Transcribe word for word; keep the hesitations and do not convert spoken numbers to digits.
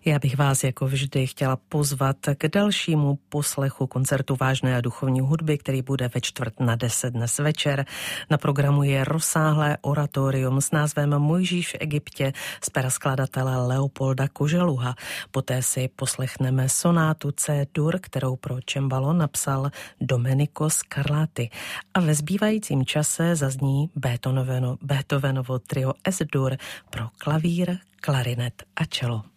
Já bych vás jako vždy chtěla pozvat k dalšímu poslechu koncertu vážné a duchovní hudby, který bude ve čtvrt na deset dnes večer. Na programu je rozsáhlé oratorium s názvem Mojžíš v Egyptě z pera skladatele Leopolda Koželuha. Poté si poslechneme sonátu C-dur, kterou pro cembalo napsal Domenico Scarlatti. A ve zbývajícím čase zazní Beethovenovo, Beethovenovo trio S-dur pro klavír, klarinet a cello.